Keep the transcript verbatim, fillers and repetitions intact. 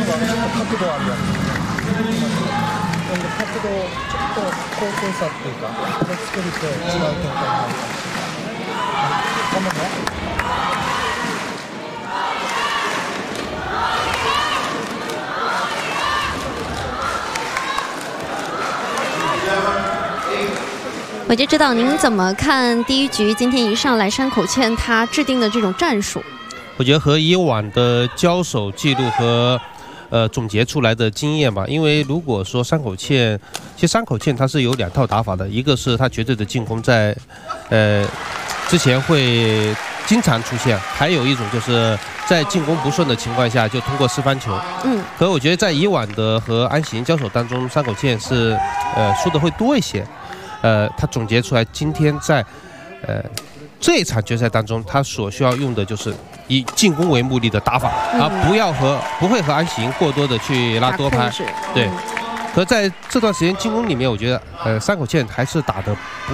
角度あるやつ。なんで角度をちょっと高低差っていうか、これつけると違う展開になるかも。画面は。 我就知道您怎么看第一局今天一上来山口茜她制定的这种战术？ 我觉得和以往的交手记录和呃总结出来的经验吧，因为如果说山口茜，其实山口茜她是有两套打法的，一个是她绝对的进攻在呃之前会经常出现，还有一种就是在进攻不顺的情况下就通过示范球。 嗯， 可我觉得在以往的和安喜莹交手当中，山口茜是呃输的会多一些。呃，他总结出来，今天在呃这一场决赛当中，他所需要用的就是以进攻为目的的打法，嗯、而不要和不会和安喜莹过多的去拉多拍。对，可在这段时间进攻里面，我觉得呃山口茜还是打得不